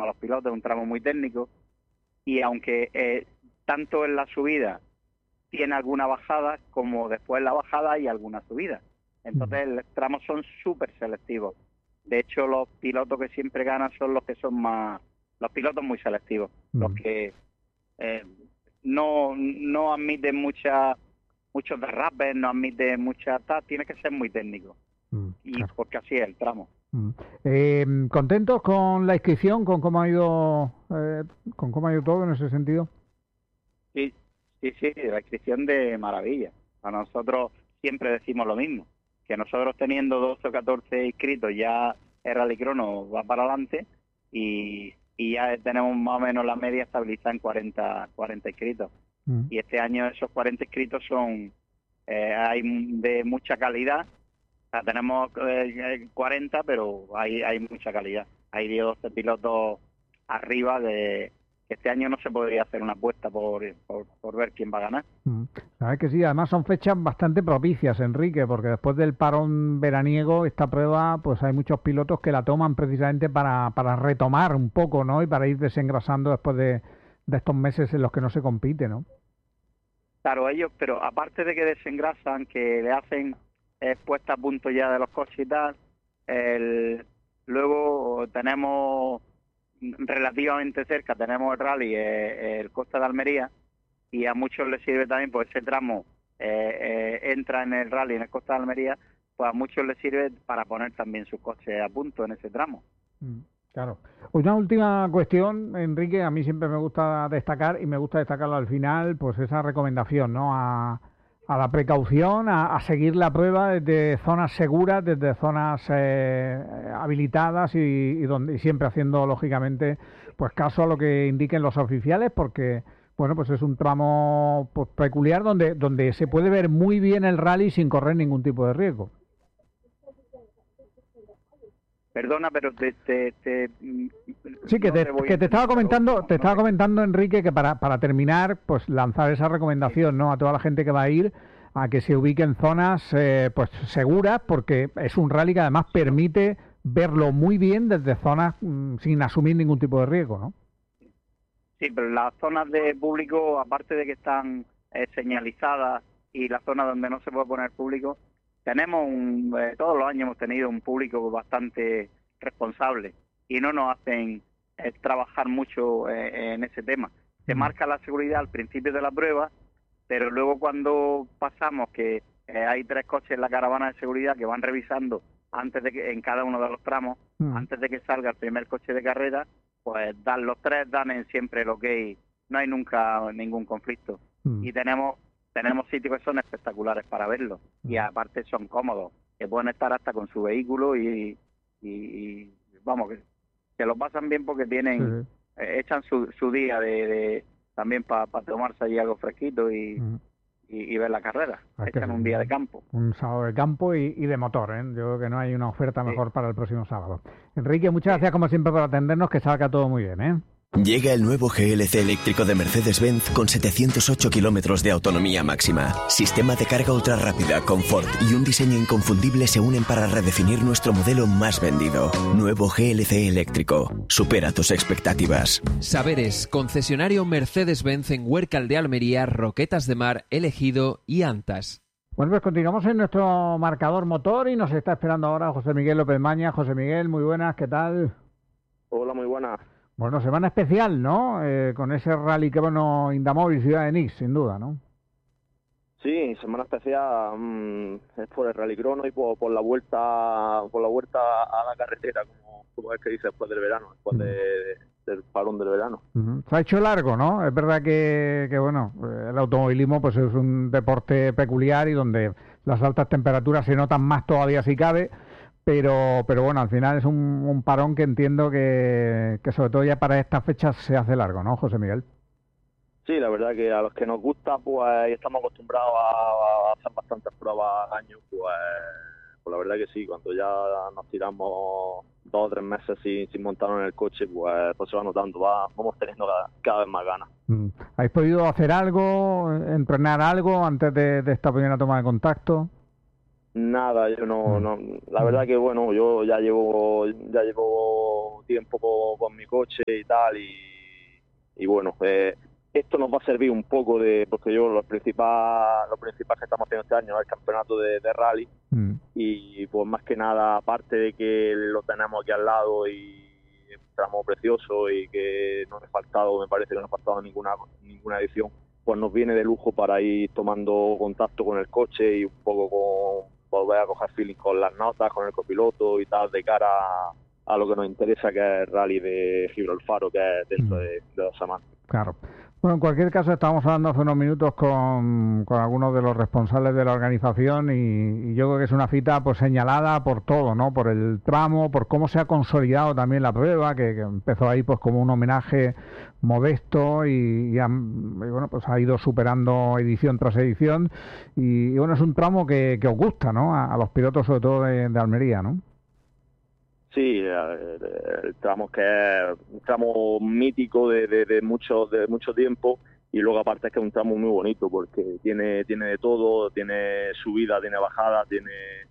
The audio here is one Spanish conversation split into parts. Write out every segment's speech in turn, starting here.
a los pilotos, es un tramo muy técnico, y aunque tanto en la subida tiene alguna bajada, como después en la bajada hay alguna subida. Entonces los tramos son súper selectivos. De hecho, los pilotos que siempre ganan son los que son más... Los pilotos muy selectivos, los que no admiten muchos derrapes, no admiten mucha... Tiene que ser muy técnico. Y claro. porque así es el tramo. ¿Contentos con la inscripción, con cómo ha ido todo en ese sentido? Sí, la inscripción de maravilla. A nosotros siempre decimos lo mismo, que nosotros teniendo 12 o 14 inscritos ya el Rallycrono va para adelante y ya tenemos más o menos la media estabilizada en 40 inscritos. Y este año esos 40 inscritos son hay de mucha calidad. O sea, tenemos 40, pero hay mucha calidad. Hay 10 o 12 pilotos arriba de... Este año no se podría hacer una apuesta por ver quién va a ganar. Sabes que sí, además son fechas bastante propicias, Enrique, porque después del parón veraniego, esta prueba, pues hay muchos pilotos que la toman precisamente para retomar un poco, ¿no? Y para ir desengrasando después de estos meses en los que no se compite, ¿no? Claro, ellos, pero aparte de que desengrasan, que le hacen puesta a punto ya de los coches y tal, luego tenemos... relativamente cerca tenemos el rally, el Costa de Almería, y a muchos les sirve también, pues ese tramo entra en el rally en el Costa de Almería, pues a muchos les sirve para poner también sus coches a punto en ese tramo. Claro. Una última cuestión, Enrique, a mí siempre me gusta destacar, y me gusta destacarlo al final, pues esa recomendación, ¿no? A la precaución, a seguir la prueba desde zonas seguras, desde zonas habilitadas y siempre haciendo, lógicamente, pues caso a lo que indiquen los oficiales, porque, bueno, pues es un tramo pues, peculiar donde se puede ver muy bien el rally sin correr ningún tipo de riesgo. Perdona, pero sí, que te estaba comentando, Enrique, que para terminar, pues lanzar esa recomendación, ¿no? A toda la gente que va a ir, a que se ubique en zonas pues seguras, porque es un rally que además permite verlo muy bien desde zonas sin asumir ningún tipo de riesgo, ¿no? Sí, pero las zonas de público, aparte de que están señalizadas y las zonas donde no se puede poner público, tenemos todos los años hemos tenido un público bastante responsable y no nos hacen trabajar mucho en ese tema. Se marca la seguridad al principio de la prueba, pero luego cuando pasamos que hay 3 coches en la caravana de seguridad que van revisando antes de que en cada uno de los tramos, antes de que salga el primer coche de carrera, pues los 3 dan siempre el ok, no hay nunca ningún conflicto. Y tenemos sitios que son espectaculares para verlos y aparte son cómodos, que pueden estar hasta con su vehículo y vamos, que lo pasan bien porque tienen echan su día de también para tomarse allí algo fresquito y ver la carrera. Echan un día de campo. Un sábado de campo y de motor, ¿eh? Yo creo que no hay una oferta mejor para el próximo sábado. Enrique, muchas gracias como siempre por atendernos, que salga todo muy bien, ¿eh? Llega el nuevo GLC eléctrico de Mercedes-Benz con 708 kilómetros de autonomía máxima. Sistema de carga ultra rápida, confort y un diseño inconfundible se unen para redefinir nuestro modelo más vendido. Nuevo GLC eléctrico. Supera tus expectativas. Saberes, concesionario Mercedes-Benz en Huércal de Almería, Roquetas de Mar, El Ejido y Antas. Bueno, pues continuamos en nuestro marcador motor y nos está esperando ahora José Miguel López Maña. José Miguel, muy buenas, ¿qué tal? Hola, muy buenas. Bueno, semana especial, ¿no? Con ese rally que bueno, Indamóvil, Ciudad de Nix, sin duda, ¿no? Sí, semana especial es por el Rallycrono y por la vuelta a la carretera, como es que dice después del verano, después del parón del verano. Se ha hecho largo, ¿no? Es verdad que bueno, el automovilismo pues es un deporte peculiar y donde las altas temperaturas se notan más todavía si cabe. Pero bueno, al final es un parón que entiendo que sobre todo ya para estas fechas se hace largo, ¿no, José Miguel? Sí, la verdad que a los que nos gusta, pues estamos acostumbrados a hacer bastantes pruebas al año, pues la verdad que sí, cuando ya nos tiramos 2 o 3 meses sin montarnos en el coche, pues se va notando, vamos teniendo cada vez más ganas. ¿Habéis podido hacer algo, entrenar algo antes de esta primera toma de contacto? Nada, yo no, la verdad que bueno, yo ya llevo tiempo con mi coche y tal, y bueno, esto nos va a servir un poco porque yo lo principal que estamos haciendo este año es el campeonato de rally, y pues más que nada, aparte de que lo tenemos aquí al lado y es un tramo precioso y que me parece que no ha faltado ninguna edición, pues nos viene de lujo para ir tomando contacto con el coche y un poco volver a coger feeling con las notas, con el copiloto y tal, de cara a lo que nos interesa, que es el rally de Gibralfaro, que es dentro de 2 semanas. Claro. Bueno, en cualquier caso, estábamos hablando hace unos minutos con algunos de los responsables de la organización y yo creo que es una cita pues señalada por todo, ¿no? Por el tramo, por cómo se ha consolidado también la prueba, que empezó ahí pues como un homenaje modesto y bueno, pues ha ido superando edición tras edición y bueno, es un tramo que os gusta, ¿no? A los pilotos, sobre todo de Almería, ¿no? Sí, el tramo que es un tramo mítico de mucho tiempo, y luego aparte es que es un tramo muy bonito porque tiene de todo, tiene subida, tiene bajada, tiene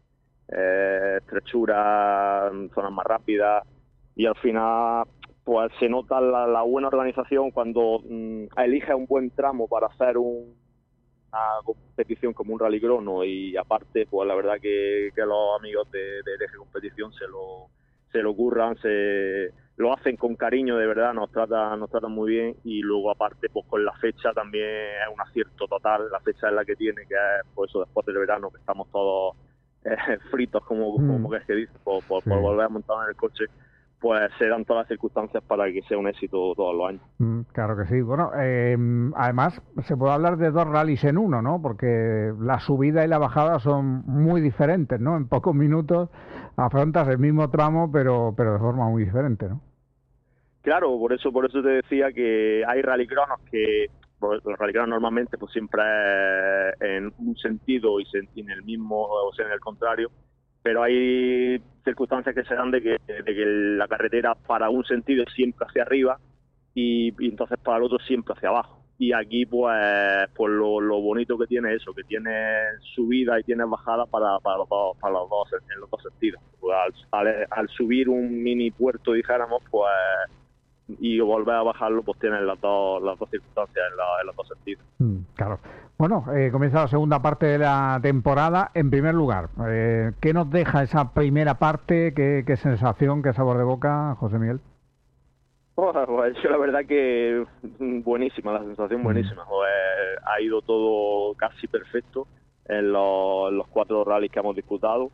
estrechura, zonas más rápidas, y al final pues se nota la buena organización cuando eliges un buen tramo para hacer una competición como un rallycross, ¿no? Y aparte pues la verdad que los amigos de Eje Competición se lo curran, lo hacen con cariño, de verdad, nos tratan muy bien, y luego aparte pues con la fecha también es un acierto total, la fecha es la que tiene, que es pues eso, después del verano, que estamos todos fritos, como que es que dice, por volver a montar en el coche, pues se dan todas las circunstancias para que sea un éxito todos los años. Claro que sí. Bueno, además se puede hablar de 2 rallies en uno, ¿no? Porque la subida y la bajada son muy diferentes, ¿no? En pocos minutos afrontas el mismo tramo, pero de forma muy diferente, ¿no? Claro, por eso te decía que hay rallycronos que los rallycronos normalmente pues siempre es en un sentido y en el mismo, o sea, en el contrario, pero hay circunstancias que se dan de que la carretera para un sentido es siempre hacia arriba y entonces para el otro siempre hacia abajo. Y aquí pues lo bonito que tiene eso, que tiene subida y tiene bajada para los dos, en los dos sentidos. Pues al subir un mini puerto, dijéramos, pues y volver a bajarlo, pues tienen las dos circunstancias en los dos sentidos. Claro. Bueno, comienza la segunda parte de la temporada. En primer lugar, ¿qué nos deja esa primera parte? ¿Qué sensación, qué sabor de boca, José Miguel? Pues yo la verdad que buenísima, la sensación buenísima. Pues, ha ido todo casi perfecto en los 4 rallies que hemos disputado,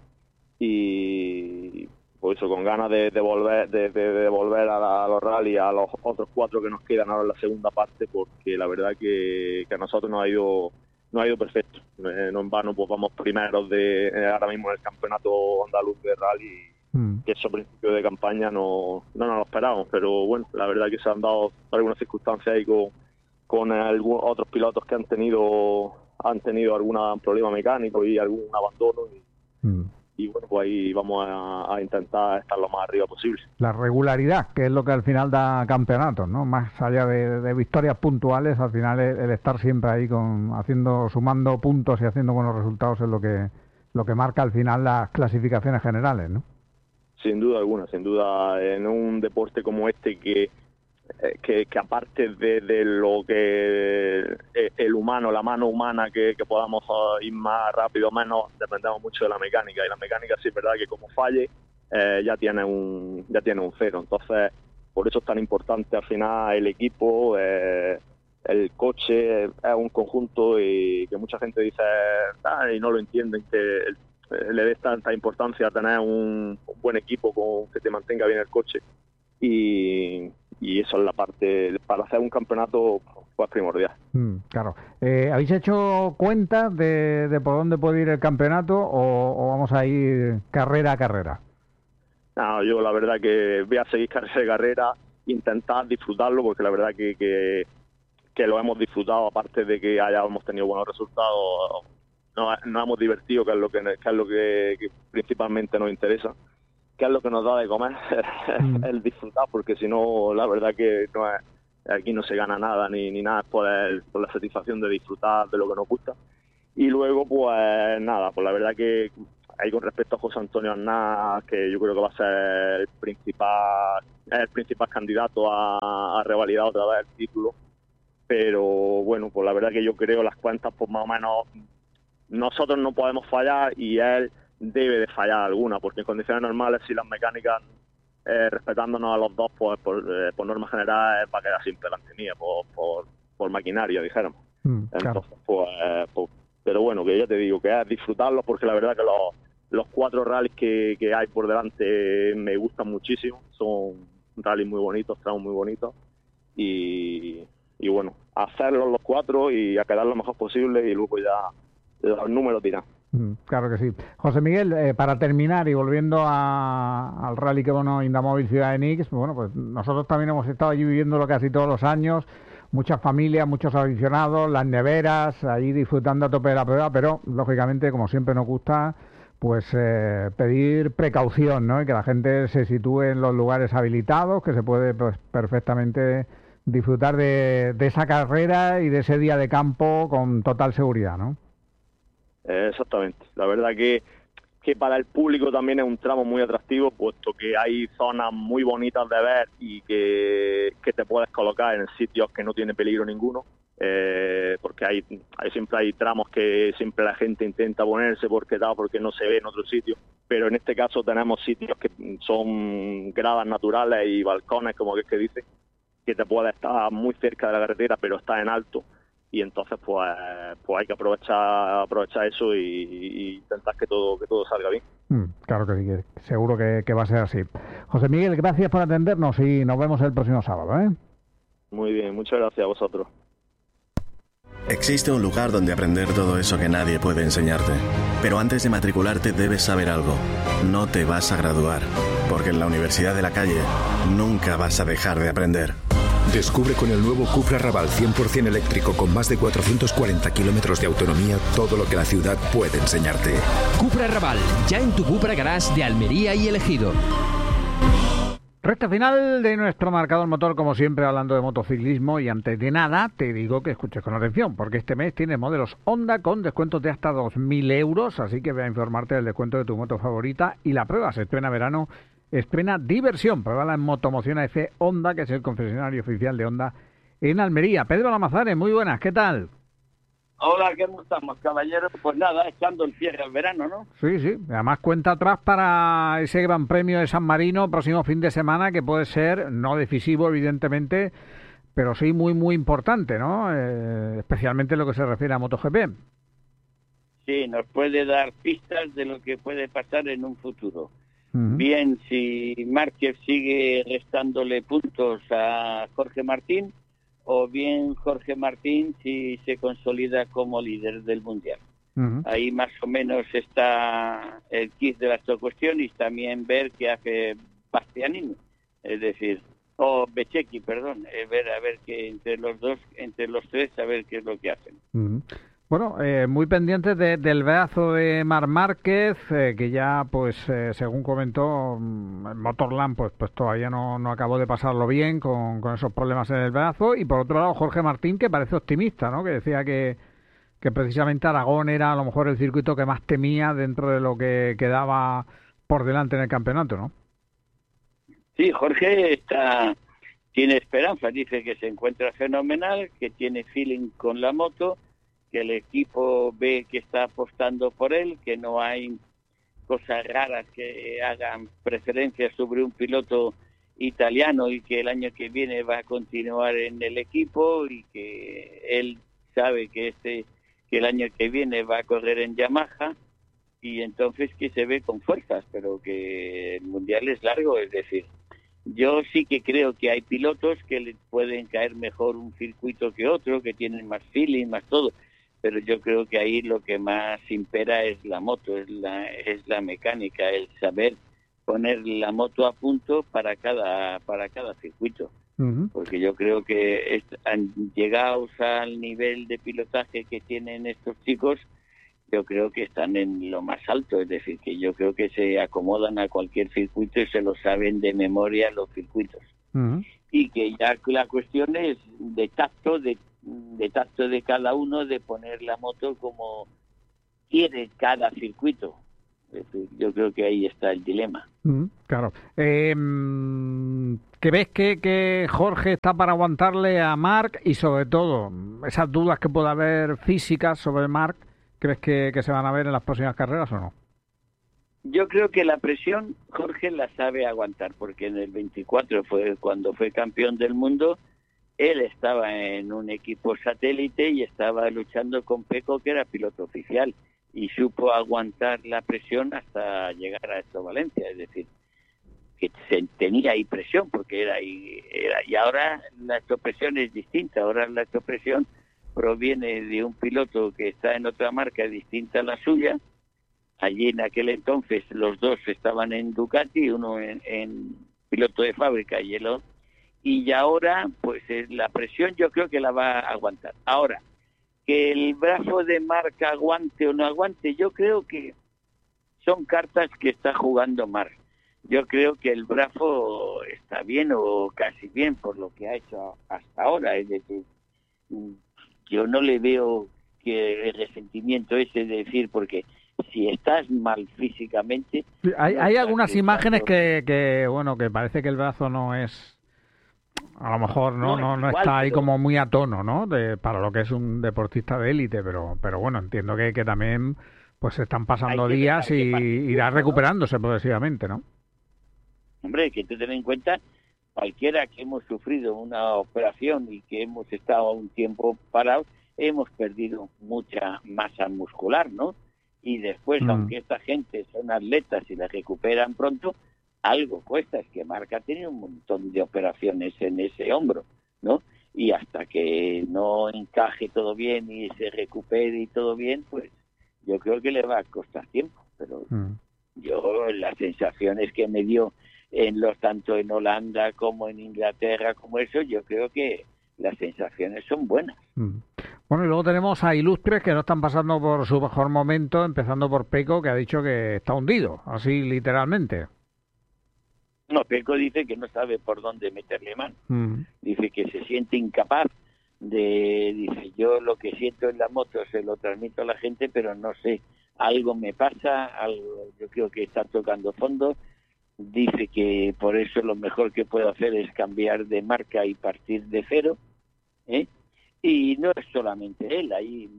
y pues eso, con ganas de volver a los rallies, a los otros 4 que nos quedan ahora en la segunda parte, porque la verdad que a nosotros nos ha ido perfecto. No en vano pues vamos primeros ahora mismo en el campeonato andaluz de rally, que eso a principio de campaña no nos lo esperábamos, pero bueno, la verdad que se han dado algunas circunstancias ahí con algunos otros pilotos que han tenido algún problema mecánico y algún abandono, y bueno, pues ahí vamos a intentar estar lo más arriba posible. La regularidad, que es lo que al final da campeonatos, ¿no? Más allá de victorias puntuales, al final el estar siempre ahí sumando puntos y haciendo buenos resultados es lo que marca al final las clasificaciones generales, ¿no? Sin duda alguna, en un deporte como este que aparte de lo que el humano, la mano humana, que podamos ir más rápido o menos, dependemos mucho de la mecánica, y la mecánica sí es verdad que como falle ya tiene un cero. Entonces por eso es tan importante al final el equipo, el coche, es un conjunto, y que mucha gente dice y no lo entienden, que le des tanta importancia a tener un buen equipo que te mantenga bien el coche, y eso es la parte para hacer un campeonato pues primordial. Claro. ¿Habéis hecho cuentas de por dónde puede ir el campeonato o vamos a ir carrera a carrera? No, yo la verdad que voy a seguir carrera, intentar disfrutarlo, porque la verdad que lo hemos disfrutado, aparte de que hayamos tenido buenos resultados. Nos hemos divertido, que es lo que principalmente nos interesa, que es lo que nos da de comer, el disfrutar, porque si no, la verdad que aquí no se gana nada, ni nada, por la satisfacción de disfrutar de lo que nos gusta. Y luego, pues nada, pues la verdad que ahí con respecto a José Antonio Arnaz, que yo creo que va a ser el principal candidato a revalidar otra vez el título. Pero bueno, pues la verdad que yo creo las cuentas, pues más o menos nosotros no podemos fallar y él debe de fallar alguna, porque en condiciones normales, si las mecánicas, respetándonos a los dos, pues por norma general va a quedar sin pedantería, por maquinaria, dijéramos. Claro. Entonces, pues, pero bueno, que ya te digo, que es disfrutarlos, porque la verdad que los 4 rallies que hay por delante me gustan muchísimo, son rallies muy bonitos, tramos muy bonitos, y bueno, hacerlos los 4 y a quedar lo mejor posible, y luego ya los números dirán. Claro que sí. José Miguel, para terminar y volviendo al rally que bueno Indamóvil Ciudad de Nix, bueno, pues nosotros también hemos estado allí viviéndolo casi todos los años, muchas familias, muchos aficionados, las neveras, allí disfrutando a tope de la prueba, pero lógicamente, como siempre nos gusta, pues pedir precaución, ¿no? Y que la gente se sitúe en los lugares habilitados, que se puede pues perfectamente disfrutar de esa carrera y de ese día de campo con total seguridad, ¿no? Exactamente. La verdad que para el público también es un tramo muy atractivo, puesto que hay zonas muy bonitas de ver y que te puedes colocar en sitios que no tiene peligro ninguno, porque siempre hay tramos que siempre la gente intenta ponerse porque no se ve en otro sitio, pero en este caso tenemos sitios que son gradas naturales y balcones, como que dice, que te puedes estar muy cerca de la carretera, pero está en alto. Y entonces pues hay que aprovechar eso y intentar que todo salga bien. Claro que sí, que seguro que va a ser así. José Miguel, gracias por atendernos y nos vemos el próximo sábado, ¿eh? Muy bien, muchas gracias a vosotros. Existe un lugar donde aprender todo eso que nadie puede enseñarte. Pero antes de matricularte debes saber algo. No te vas a graduar, porque en la Universidad de la Calle nunca vas a dejar de aprender. Descubre con el nuevo Cupra Raval 100% eléctrico con más de 440 kilómetros de autonomía todo lo que la ciudad puede enseñarte. Cupra Raval, ya en tu Cupra Garage de Almería y El Ejido. Recta final de nuestro marcador motor, como siempre, hablando de motociclismo. Y antes de nada, te digo que escuches con atención, porque este mes tienes modelos Honda con descuentos de hasta 2.000 euros. Así que ve a informarte del descuento de tu moto favorita. Y la prueba se estrena verano, estrena diversión. Pruébala en Motomoción AF Honda, que es el concesionario oficial de Honda en Almería. Pedro Lamazares, muy buenas, ¿qué tal? Hola, ¿cómo estamos, caballeros? Pues nada, echando el cierre al verano, ¿no? Sí. Además, cuenta atrás para ese Gran Premio de San Marino próximo fin de semana, que puede ser no decisivo, evidentemente, pero sí muy, muy importante, ¿no? Especialmente en lo que se refiere a MotoGP. Sí, nos puede dar pistas de lo que puede pasar en un futuro. Uh-huh. Bien, si Márquez sigue restándole puntos a Jorge Martín, o bien Jorge Martín si se consolida como líder del Mundial. Uh-huh. Ahí más o menos está el kit de la cuestión, y también ver qué hace Bastianini, es decir, Bececchi, perdón, a ver que entre los tres, a ver qué es lo que hacen. Uh-huh. Bueno, muy pendientes del brazo de Marc Márquez, que ya, pues, según comentó, Motorland, pues todavía no acabó de pasarlo bien con esos problemas en el brazo. Y por otro lado, Jorge Martín, que parece optimista, ¿no? Que decía que precisamente Aragón era a lo mejor el circuito que más temía dentro de lo que quedaba por delante en el campeonato, ¿no? Sí, Jorge tiene esperanza, dice que se encuentra fenomenal, que tiene feeling con la moto, que el equipo ve que está apostando por él, que no hay cosas raras que hagan preferencia sobre un piloto italiano, y que el año que viene va a continuar en el equipo, y que él sabe que el año que viene va a correr en Yamaha, y entonces que se ve con fuerzas, pero que el Mundial es largo. Es decir, yo sí que creo que hay pilotos que le pueden caer mejor un circuito que otro, que tienen más feeling, más todo, pero yo creo que ahí lo que más impera es la moto, es la mecánica, el saber poner la moto a punto para cada circuito. Uh-huh. Porque yo creo que llegados al nivel de pilotaje que tienen estos chicos, yo creo que están en lo más alto, es decir, que yo creo que se acomodan a cualquier circuito y se lo saben de memoria los circuitos. Uh-huh. Y que ya la cuestión es de tacto de cada uno, de poner la moto como quiere cada circuito. Es decir, yo creo que ahí está el dilema. Claro. ¿Crees que Jorge está para aguantarle a Marc y sobre todo esas dudas que pueda haber físicas sobre Marc, crees que se van a ver en las próximas carreras o no? Yo creo que la presión Jorge la sabe aguantar, porque en el 24 fue cuando fue campeón del mundo, él estaba en un equipo satélite y estaba luchando con Pecco, que era piloto oficial, y supo aguantar la presión hasta llegar a esto Valencia, es decir, que tenía ahí presión, porque era y ahora la expresión es distinta. Ahora la expresión proviene de un piloto que está en otra marca distinta a la suya. Allí en aquel entonces los dos estaban en Ducati, uno en piloto de fábrica y el otro, y ahora pues la presión yo creo que la va a aguantar. Ahora, que el brazo de Marc aguante o no aguante, yo creo que son cartas que está jugando Marc. Yo creo que el brazo está bien o casi bien por lo que ha hecho hasta ahora. Es decir, yo no le veo que el resentimiento ese de decir, porque si estás mal físicamente... Hay algunas imágenes que bueno, que parece que el brazo no es... A lo mejor no está ahí como muy a tono, ¿no? Para lo que es un deportista de élite, pero bueno, entiendo que también pues están pasando días y irá recuperándose progresivamente, ¿no? Hombre, que tú ten en cuenta, cualquiera que hemos sufrido una operación y que hemos estado un tiempo parados, hemos perdido mucha masa muscular, ¿no? Y después, aunque esta gente son atletas y la recuperan pronto, algo cuesta. Es que Marc ha tenido un montón de operaciones en ese hombro, ¿no? Y hasta que no encaje todo bien y se recupere y todo bien, pues yo creo que le va a costar tiempo. Pero yo, las sensaciones que me dio tanto en Holanda como en Inglaterra, como eso, yo creo que las sensaciones son buenas. Bueno, y luego tenemos a ilustres que no están pasando por su mejor momento, empezando por Pecco, que ha dicho que está hundido, así literalmente. No, Pecco dice que no sabe por dónde meterle mano. Dice que se siente incapaz dice, yo lo que siento en la moto se lo transmito a la gente, pero no sé, algo me pasa, yo creo que está tocando fondo. Dice que por eso lo mejor que puede hacer es cambiar de marca y partir de cero, ¿eh? Y no es solamente él, hay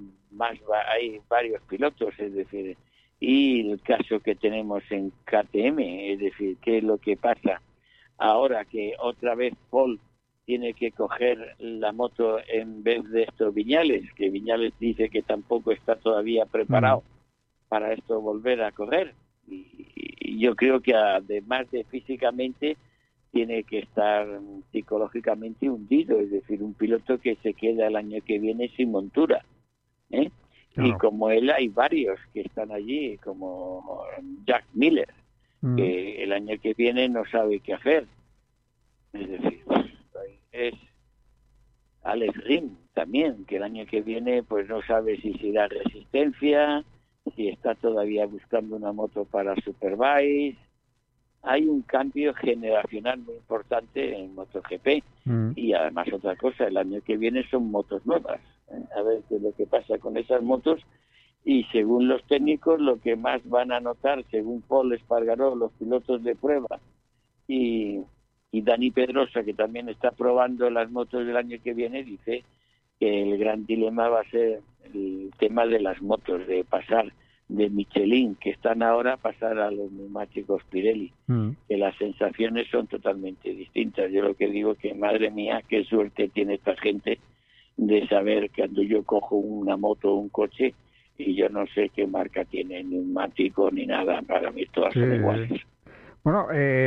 varios pilotos, es decir, y el caso que tenemos en KTM, es decir, qué es lo que pasa ahora que otra vez Paul tiene que coger la moto en vez de estos Viñales, que Viñales dice que tampoco está todavía preparado para esto volver a correr. Y yo creo que además de físicamente tiene que estar psicológicamente hundido, es decir, un piloto que se queda el año que viene sin montura, ¿eh? Claro. Y como él hay varios que están allí, como Jack Miller, que el año que viene no sabe qué hacer. Es decir, es Alex Rim también, que el año que viene pues no sabe si será resistencia, si está todavía buscando una moto para Superbike. Hay un cambio generacional muy importante en MotoGP. Y además otra cosa, el año que viene son motos nuevas, ¿eh? A ver qué es lo que pasa con esas motos. Y según los técnicos, lo que más van a notar, según Paul Espargaró, los pilotos de prueba, y Dani Pedrosa, que también está probando las motos del año que viene, dice que el gran dilema va a ser el tema de las motos, de pasar de Michelin, que están ahora, pasar a los neumáticos Pirelli, que las sensaciones son totalmente distintas. Yo lo que digo que, madre mía, qué suerte tiene esta gente de saber que cuando yo cojo una moto o un coche y yo no sé qué marca tiene neumático ni nada, para mí todas son iguales. Bueno,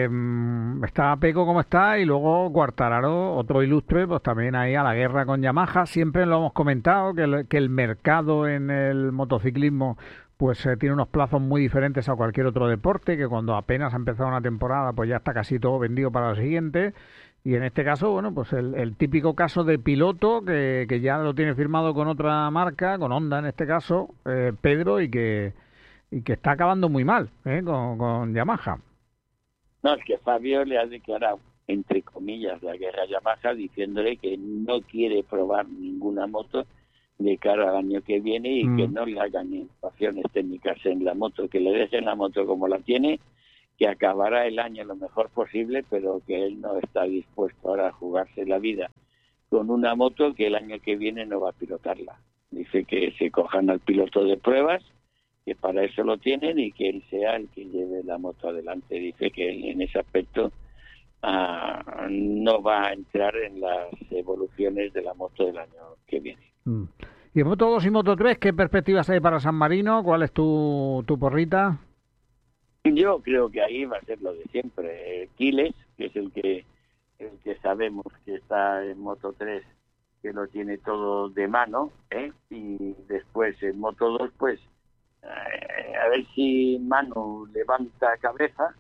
está Pecco como está y luego Quartararo, otro ilustre, pues también ahí a la guerra con Yamaha. Siempre lo hemos comentado, que el mercado en el motociclismo pues tiene unos plazos muy diferentes a cualquier otro deporte, que cuando apenas ha empezado una temporada pues ya está casi todo vendido para la siguiente. Y en este caso, bueno, pues el típico caso de piloto que ya lo tiene firmado con otra marca, con Honda en este caso, Pedro, y que está acabando muy mal con Yamaha. No, es que Fabio le ha declarado, entre comillas, la guerra a Yamaha, diciéndole que no quiere probar ninguna moto de cara al año que viene y que no le hagan innovaciones técnicas en la moto, que le dejen la moto como la tiene, que acabará el año lo mejor posible, pero que él no está dispuesto ahora a jugarse la vida con una moto que el año que viene no va a pilotarla. Dice que se cojan al piloto de pruebas, que para eso lo tienen, y que él sea el que lleve la moto adelante. Dice que él en ese aspecto no va a entrar en las evoluciones de la moto del año que viene. ¿Y en Moto 2 y Moto 3 qué perspectivas hay para San Marino? ¿Cuál es tu porrita? Yo creo que ahí va a ser lo de siempre. Quiles, que es el que sabemos que está en Moto 3, que lo tiene todo de mano, y después en Moto 2, pues a ver si Manu levanta cabeza,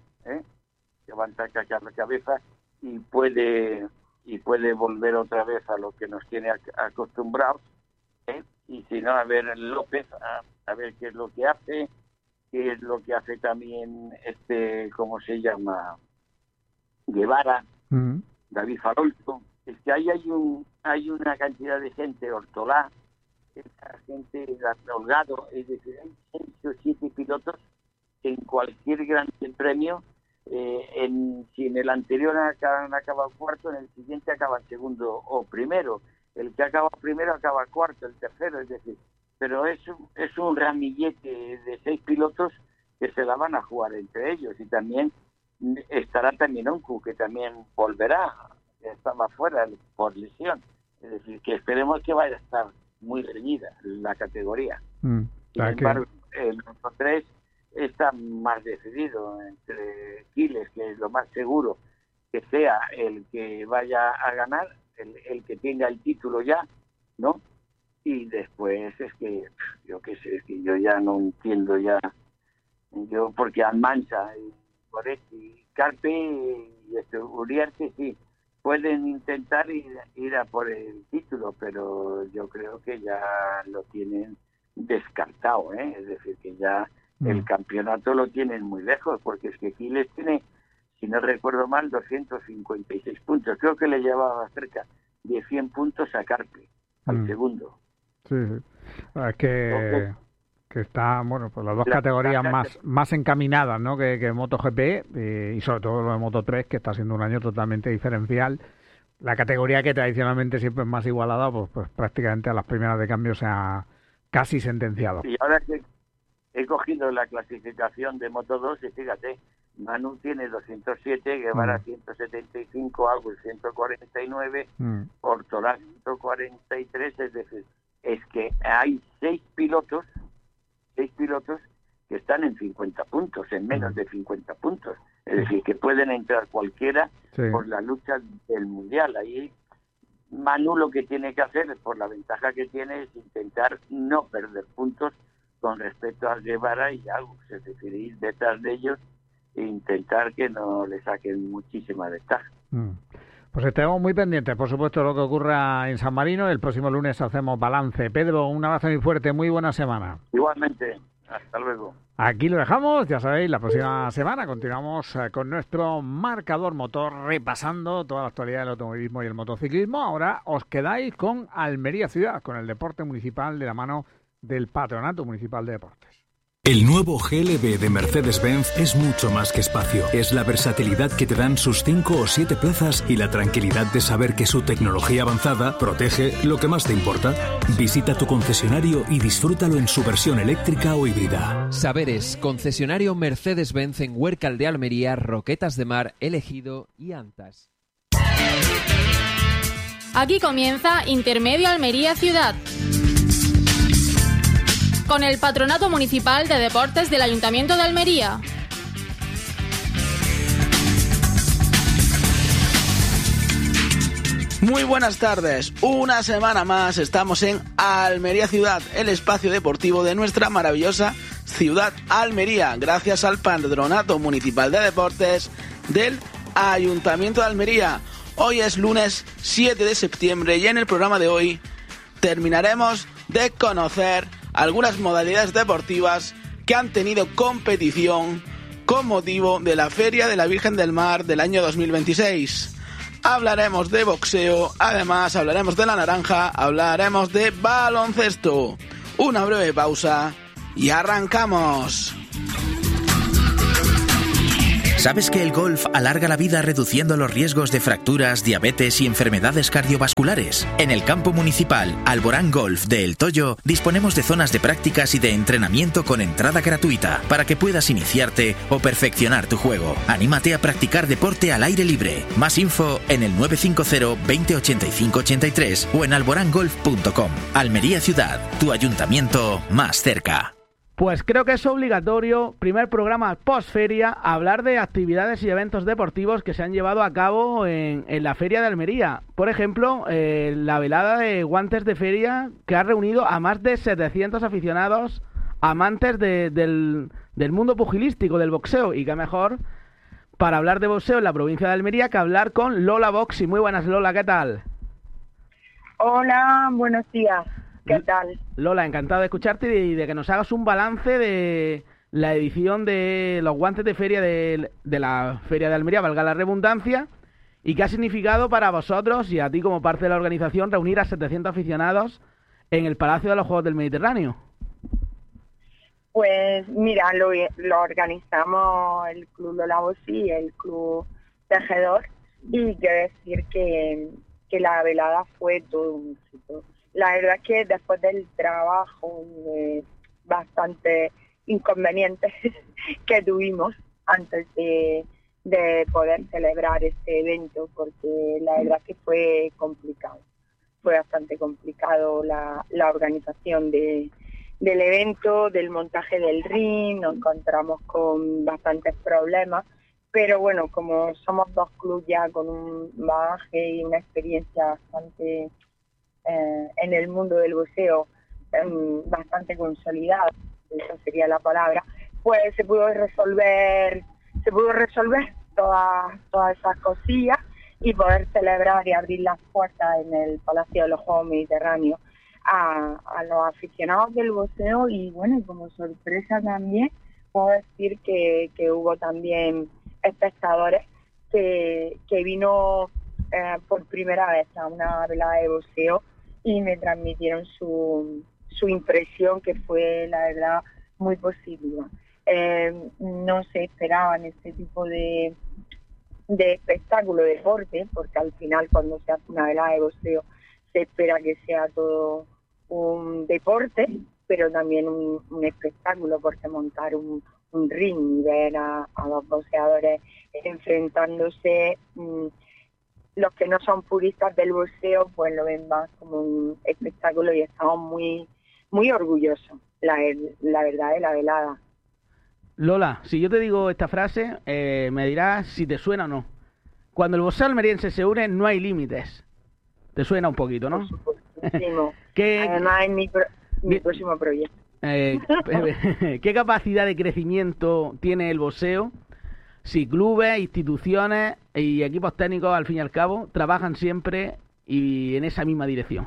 y puede volver otra vez a lo que nos tiene acostumbrados, y si no, a ver López, a ver qué es lo que hace también ¿cómo se llama? Guevara, David Farolto. Es que ahí hay una cantidad de gente, Ortolá, esa gente Holgado, es decir, hay 6 o 7 pilotos que en cualquier gran premio, si en el anterior han acabado cuarto, en el siguiente acaban segundo o primero. El que acaba primero acaba cuarto, el tercero, es decir, pero es un ramillete de 6 pilotos que se la van a jugar entre ellos, y también estará también Onku, que también volverá, que estaba fuera por lesión, es decir, que esperemos que vaya a estar muy reñida la categoría. Sin embargo, el Moto 3 está más decidido entre Quiles, que es lo más seguro que sea el que vaya a ganar, el que tenga el título ya, ¿no? Y después es que, yo qué sé, es que yo ya no entiendo porque Almanza y Moretti, Carpe y Uriarte sí pueden intentar ir a por el título, pero yo creo que ya lo tienen descartado, es decir, que ya el campeonato lo tienen muy lejos, porque es que Quiles tiene, si no recuerdo mal, 256 puntos. Creo que le llevaba cerca de 100 puntos a Carpe, al segundo. Sí. Es que está, bueno, pues las dos categorías más encaminadas, ¿no? que MotoGP, y sobre todo lo de Moto 3, que está siendo un año totalmente diferencial. La categoría que tradicionalmente siempre es más igualada, pues prácticamente a las primeras de cambio se ha casi sentenciado. Y ahora que he cogido la clasificación de Moto 2, y fíjate, Manu tiene 207, Guevara 175, Agus 149, Ortolá 143, es decir, es que hay 6 pilotos que están en 50 puntos, en menos de 50 puntos. Es decir, que pueden entrar cualquiera por la lucha del Mundial. Ahí Manu lo que tiene que hacer, por la ventaja que tiene, es intentar no perder puntos con respecto a Guevara y Agus. Es decir, ir detrás de ellos e intentar que no le saquen muchísima ventaja. Pues estemos muy pendientes, por supuesto, de lo que ocurra en San Marino. El próximo lunes hacemos balance. Pedro, un abrazo muy fuerte, muy buena semana. Igualmente, hasta luego. Aquí lo dejamos, ya sabéis, la próxima semana continuamos con nuestro marcador motor, repasando toda la actualidad del automovilismo y el motociclismo. Ahora os quedáis con Almería Ciudad, con el deporte municipal de la mano del Patronato Municipal de Deportes. El nuevo GLB de Mercedes-Benz es mucho más que espacio. Es la versatilidad que te dan sus 5 o 7 plazas y la tranquilidad de saber que su tecnología avanzada protege lo que más te importa. Visita tu concesionario y disfrútalo en su versión eléctrica o híbrida. Saberes, concesionario Mercedes-Benz en Huércal de Almería, Roquetas de Mar, El Ejido y Antas. Aquí comienza Intermedio Almería Ciudad, con el Patronato Municipal de Deportes del Ayuntamiento de Almería. Muy buenas tardes, una semana más estamos en Almería Ciudad, el espacio deportivo de nuestra maravillosa ciudad Almería, gracias al Patronato Municipal de Deportes del Ayuntamiento de Almería. Hoy es lunes 7 de septiembre y en el programa de hoy terminaremos de conocer algunas modalidades deportivas que han tenido competición con motivo de la Feria de la Virgen del Mar del año 2026. hablaremos de boxeo, además hablaremos de la naranja, hablaremos de baloncesto. Una breve pausa y arrancamos. ¿Sabes que el golf alarga la vida reduciendo los riesgos de fracturas, diabetes y enfermedades cardiovasculares? En el campo municipal Alborán Golf de El Toyo disponemos de zonas de prácticas y de entrenamiento con entrada gratuita para que puedas iniciarte o perfeccionar tu juego. Anímate a practicar deporte al aire libre. Más info en el 950 20 85 83 o en alborangolf.com. Almería Ciudad, tu ayuntamiento más cerca. Pues creo que es obligatorio, primer programa post-feria, hablar de actividades y eventos deportivos que se han llevado a cabo en la Feria de Almería. Por ejemplo, la velada de guantes de feria que ha reunido a más de 700 aficionados amantes del mundo pugilístico, del boxeo. Y qué mejor para hablar de boxeo en la provincia de Almería que hablar con Lola Boxy. Muy buenas, Lola, ¿qué tal? Hola, buenos días. ¿Qué tal? Lola, encantado de escucharte y de que nos hagas un balance de la edición de los guantes de feria de la Feria de Almería, valga la redundancia, y qué ha significado para vosotros y a ti como parte de la organización reunir a 700 aficionados en el Palacio de los Juegos del Mediterráneo. Pues mira, lo organizamos el Club Lola Boxy y el Club Tejedor, y quiero decir que la velada fue todo un éxito. La verdad es que después del trabajo bastante inconvenientes que tuvimos antes de poder celebrar este evento, porque la verdad es que fue complicado. Fue bastante complicado la organización del evento, del montaje del ring, nos encontramos con bastantes problemas, pero bueno, como somos dos clubes ya con un bagaje y una experiencia bastante en el mundo del boxeo bastante consolidado, esa sería la palabra, pues se pudo resolver todas esas cosillas y poder celebrar y abrir las puertas en el Palacio de los Juegos Mediterráneos a los aficionados del boxeo. Y bueno, como sorpresa también puedo decir que hubo también espectadores que vino por primera vez a una velada de boxeo y me transmitieron su impresión, que fue la verdad muy positiva. No se esperaban este tipo de espectáculo, de deporte, porque al final cuando se hace una velada de boxeo se espera que sea todo un deporte, pero también un espectáculo, porque montar un ring y ver a los boxeadores enfrentándose, los que no son puristas del boxeo pues lo ven más como un espectáculo y estamos muy muy orgullosos, la verdad, de la velada. Lola, si yo te digo esta frase, me dirás si te suena o no. Cuando el boxeo almeriense se une, no hay límites. Te suena un poquito, ¿no? Por supuesto. Además es mi próximo proyecto. ¿Qué capacidad de crecimiento tiene el boxeo si clubes, instituciones y equipos técnicos, al fin y al cabo, trabajan siempre y en esa misma dirección?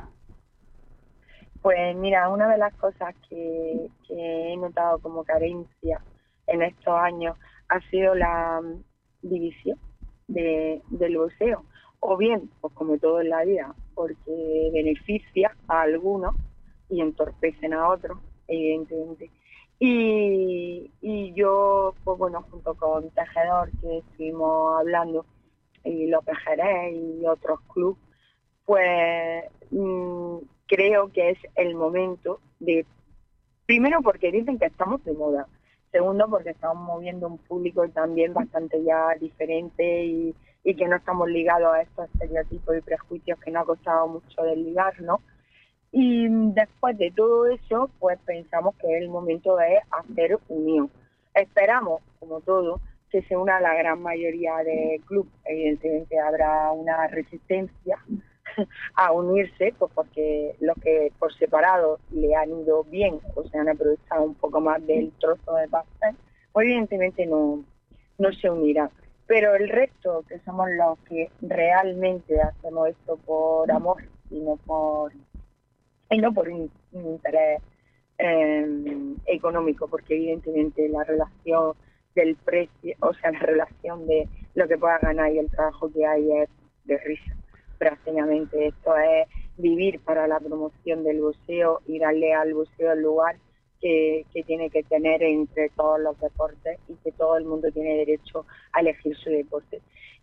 Pues mira, una de las cosas que he notado como carencia en estos años ha sido la división del boxeo. O bien, pues como todo en la vida, porque beneficia a algunos y entorpecen a otros, evidentemente. Y yo, pues bueno, junto con Tejedor, que estuvimos hablando, y López Jerez y otros clubes, pues creo que es el momento de, primero porque dicen que estamos de moda, segundo porque estamos moviendo un público también bastante ya diferente y que no estamos ligados a estos estereotipos y prejuicios que nos ha costado mucho desligar, ¿no? Y después de todo eso, pues pensamos que es el momento de hacer unión. Esperamos, como todo, que se una la gran mayoría de clubes. Evidentemente habrá una resistencia a unirse, pues porque los que por separado le han ido bien o se han aprovechado un poco más del trozo de pastel, pues evidentemente no se unirán. Pero el resto, que somos los que realmente hacemos esto por amor y no por un interés económico, porque evidentemente la relación del precio, o sea, la relación de lo que pueda ganar y el trabajo que hay es de risa, prácticamente. Esto es vivir para la promoción del boxeo y darle al boxeo el lugar que tiene que tener entre todos los deportes y que todo el mundo tiene derecho a elegir su deporte.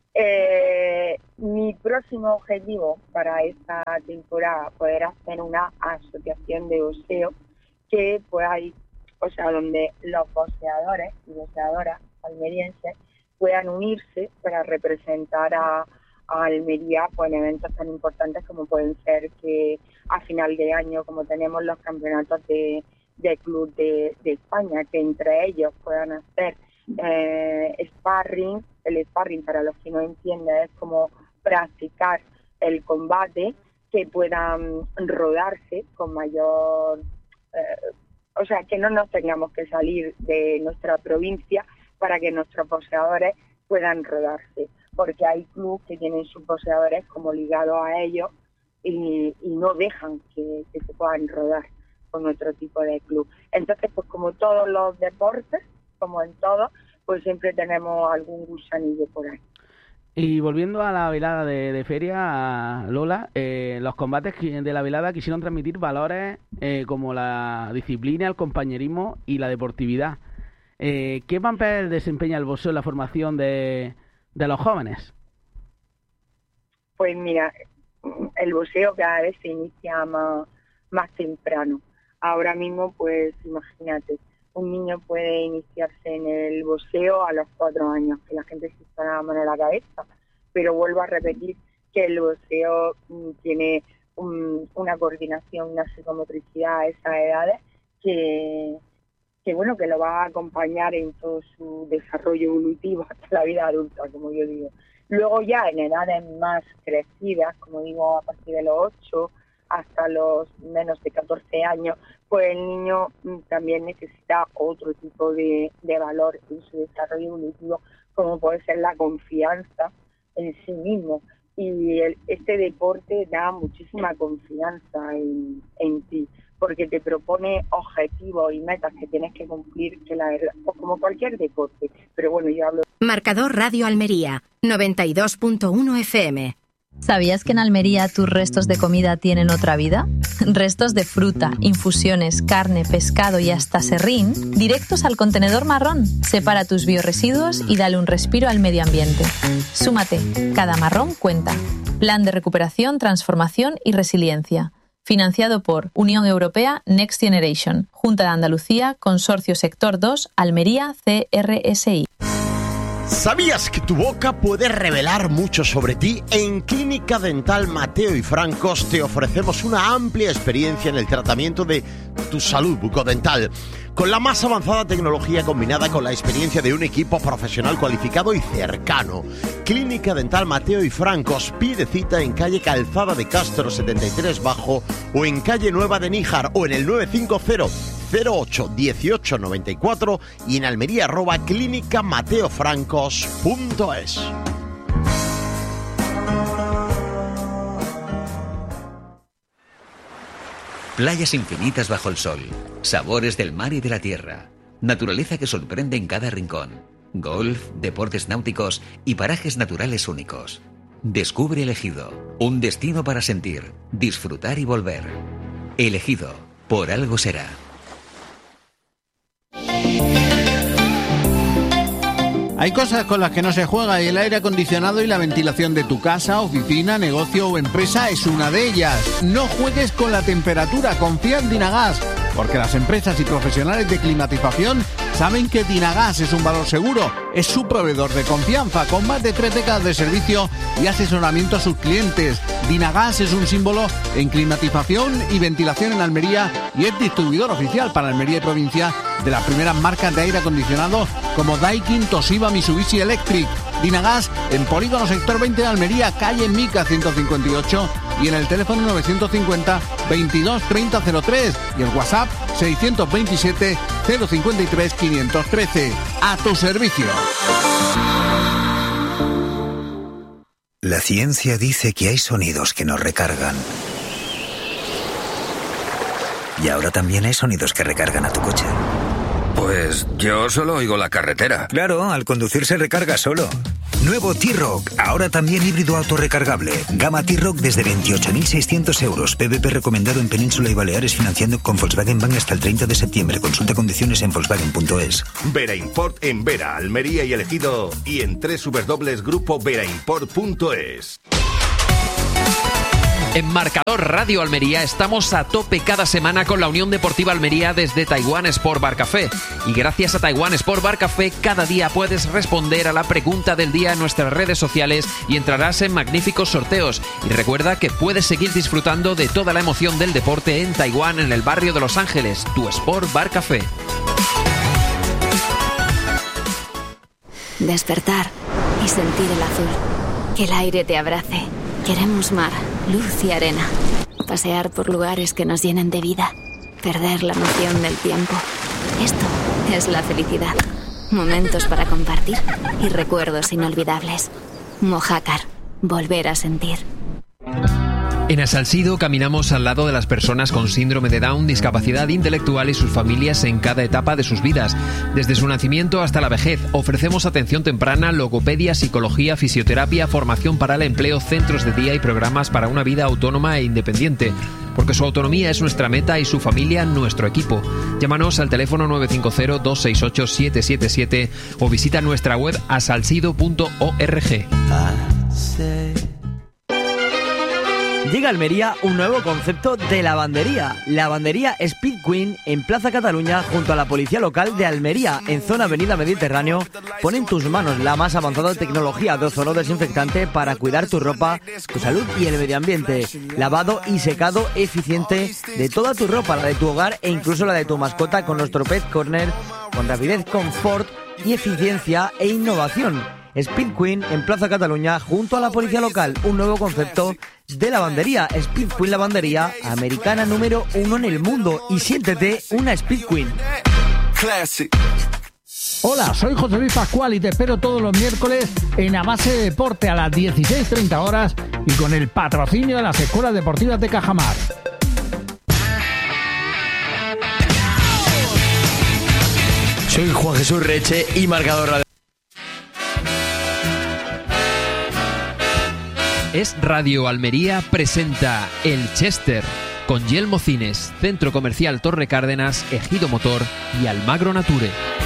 Mi próximo objetivo para esta temporada, poder hacer una asociación de boxeo que pues hay, o sea, donde los boxeadores y boxeadoras almerienses puedan unirse para representar a Almería pues, en eventos tan importantes como pueden ser que a final de año, como tenemos los campeonatos de club de España, que entre ellos puedan hacer sparring. El sparring, para los que no entienden, es como practicar el combate, que puedan rodarse con mayor... o sea, que no nos tengamos que salir de nuestra provincia para que nuestros boxeadores puedan rodarse, porque hay clubes que tienen sus boxeadores como ligados a ellos y no dejan que se puedan rodar con otro tipo de club. Entonces, pues como todos los deportes, como en todo, pues siempre tenemos algún gusanillo por ahí. Y volviendo a la velada de feria, Lola, los combates de la velada quisieron transmitir valores como la disciplina, el compañerismo y la deportividad. ¿Qué papel desempeña el boxeo en la formación de los jóvenes? Pues mira, el boxeo cada vez se inicia más temprano. Ahora mismo, pues imagínate, un niño puede iniciarse en el boxeo a los 4 años, que la gente se está la mano en la cabeza, pero vuelvo a repetir que el boxeo tiene una coordinación, una psicomotricidad a esas edades que bueno, que lo va a acompañar en todo su desarrollo evolutivo hasta la vida adulta, como yo digo. Luego ya en edades más crecidas, como digo, a partir de los 8 hasta los menos de 14 años, pues el niño también necesita otro tipo de valor en su desarrollo evolutivo, como puede ser la confianza en sí mismo. Y este deporte da muchísima confianza en ti, porque te propone objetivos y metas que tienes que cumplir, que la verdad, pues como cualquier deporte. Pero bueno, yo hablo... Marcador Radio Almería, 92.1 FM. ¿Sabías que en Almería tus restos de comida tienen otra vida? Restos de fruta, infusiones, carne, pescado y hasta serrín, directos al contenedor marrón. Separa tus biorresiduos y dale un respiro al medio ambiente. Súmate, cada marrón cuenta. Plan de recuperación, transformación y resiliencia. Financiado por Unión Europea Next Generation, Junta de Andalucía, Consorcio Sector 2, Almería, CRSI. ¿Sabías que tu boca puede revelar mucho sobre ti? En Clínica Dental Mateo y Francos te ofrecemos una amplia experiencia en el tratamiento de tu salud bucodental, con la más avanzada tecnología combinada con la experiencia de un equipo profesional cualificado y cercano. Clínica Dental Mateo y Francos, pide cita en calle Calzada de Castro 73 Bajo o en calle Nueva de Níjar o en el 950 08 18 94 y en Almería @clinicamateofrancos.es. Playas infinitas bajo el sol, sabores del mar y de la tierra, naturaleza que sorprende en cada rincón, golf, deportes náuticos y parajes naturales únicos. Descubre El Ejido, un destino para sentir, disfrutar y volver. El Ejido, por algo será. Hay cosas con las que no se juega y el aire acondicionado y la ventilación de tu casa, oficina, negocio o empresa es una de ellas. No juegues con la temperatura, confía en Dinagas, porque las empresas y profesionales de climatización saben que Dinagas es un valor seguro, es su proveedor de confianza, con más de 3 décadas de servicio y asesoramiento a sus clientes. Dinagas es un símbolo en climatización y ventilación en Almería y es distribuidor oficial para Almería y provincia de las primeras marcas de aire acondicionado como Daikin, Toshiba, Mitsubishi Electric. Dinagas en Polígono Sector 20 de Almería, calle Mica 158 y en el teléfono 950 22 30 03 y el WhatsApp 627 053 513. A tu servicio. La ciencia dice que hay sonidos que nos recargan. Y ahora también hay sonidos que recargan a tu coche. Pues yo solo oigo la carretera. Claro, al conducir se recarga solo. Nuevo T-Roc, ahora también híbrido autorrecargable. Gama T-Roc desde 28.600 euros. PVP recomendado en Península y Baleares, financiando con Volkswagen Bank hasta el 30 de septiembre. Consulta condiciones en volkswagen.es. Vera Import en Vera, Almería y El Ejido, y en www.grupoveraImport.es. En Marcador Radio Almería estamos a tope cada semana con la Unión Deportiva Almería desde Taiwan Sport Bar Café. Y gracias a Taiwan Sport Bar Café, cada día puedes responder a la pregunta del día en nuestras redes sociales y entrarás en magníficos sorteos. Y recuerda que puedes seguir disfrutando de toda la emoción del deporte en Taiwán, en el barrio de Los Ángeles, tu Sport Bar Café. Despertar y sentir el azul. Que el aire te abrace. Queremos mar, luz y arena. Pasear por lugares que nos llenen de vida. Perder la noción del tiempo. Esto es la felicidad. Momentos para compartir y recuerdos inolvidables. Mojácar. Volver a sentir. En Asalsido caminamos al lado de las personas con síndrome de Down, discapacidad intelectual y sus familias en cada etapa de sus vidas. Desde su nacimiento hasta la vejez, ofrecemos atención temprana, logopedia, psicología, fisioterapia, formación para el empleo, centros de día y programas para una vida autónoma e independiente. Porque su autonomía es nuestra meta y su familia nuestro equipo. Llámanos al teléfono 950-268-777 o visita nuestra web asalsido.org. Llega a Almería un nuevo concepto de lavandería. Lavandería Speed Queen en Plaza Cataluña, junto a la policía local de Almería, en zona Avenida Mediterráneo. Pone en tus manos la más avanzada tecnología de ozono desinfectante para cuidar tu ropa, tu salud y el medio ambiente. Lavado y secado eficiente de toda tu ropa, la de tu hogar e incluso la de tu mascota, con nuestro Pet Corner, con rapidez, confort y eficiencia e innovación. Speed Queen en Plaza Cataluña, junto a la policía local. Un nuevo concepto de lavandería. Speed Queen Lavandería, americana número 1 en el mundo. Y siéntete una Speed Queen. Hola, soy José Luis Pascual y te espero todos los miércoles en A Base de Deporte a las 16:30 horas y con el patrocinio de las Escuelas Deportivas de Cajamar. Soy Juan Jesús Reche y Marcador Radio. Es Radio Almería presenta El Chester, con Yelmo Cines, Centro Comercial Torre Cárdenas, Ejido Motor y Almagro Nature.